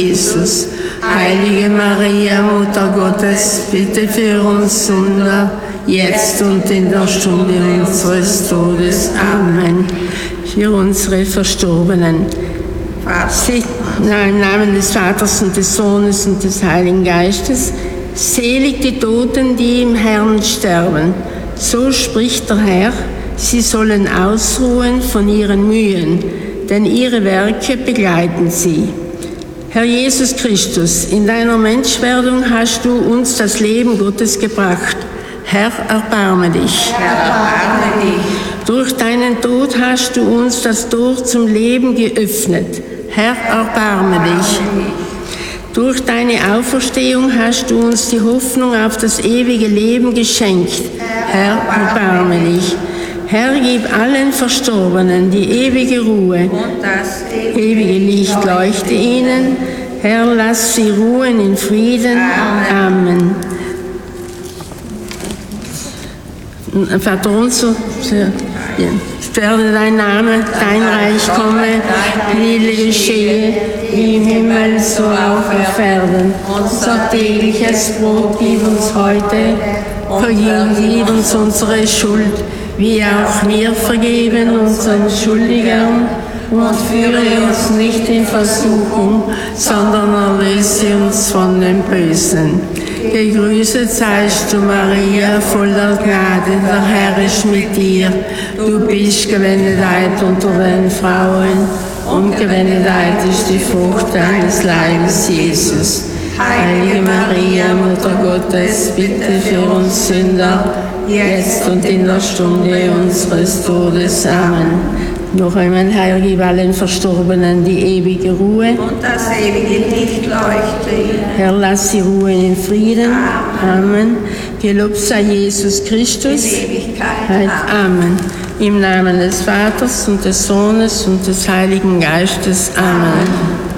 Jesus. Heilige Maria, Mutter Gottes, bitte für uns Sünder, jetzt und in der Stunde unseres Todes. Amen. Für unsere Verstorbenen. Im Namen des Vaters und des Sohnes und des Heiligen Geistes, selig die Toten, die im Herrn sterben. So spricht der Herr, sie sollen ausruhen von ihren Mühen, denn ihre Werke begleiten sie. Herr Jesus Christus, in deiner Menschwerdung hast du uns das Leben Gottes gebracht. Herr, erbarme dich. Herr, erbarme dich. Durch deinen Tod hast du uns das Tor zum Leben geöffnet. Herr, erbarme dich. Durch deine Auferstehung hast du uns die Hoffnung auf das ewige Leben geschenkt. Herr, erbarme dich. Herr, gib allen Verstorbenen die ewige Ruhe. Und das Ewige Licht leuchte ihnen. Herr, lass sie ruhen in Frieden. Amen. Vater unser, werde dein Name, dein Reich komme, dein Wille geschehe, wie im Himmel, so auch auf Erden. Unser tägliches Brot gib uns heute, vergib uns unsere Schuld, wie auch wir vergeben unseren Schuldigern, und führe uns nicht in Versuchung, sondern erlöse uns von dem Bösen. Gegrüßet seist du, Maria, voller Gnade, der Herr ist mit dir. Du bist gebenedeit unter den Frauen, und gebenedeit ist die Frucht deines Leibes, Jesus. Heilige Maria, Mutter Gottes, bitte für uns Sünder, jetzt und in der Stunde unseres Todes. Amen. Noch einmal, Herr, gib allen Verstorbenen die ewige Ruhe. Und das ewige Licht leuchte ihnen. Herr, lass sie ruhen in Frieden. Amen. Gelobt sei Jesus Christus. In Ewigkeit. Amen. Im Namen des Vaters und des Sohnes und des Heiligen Geistes. Amen.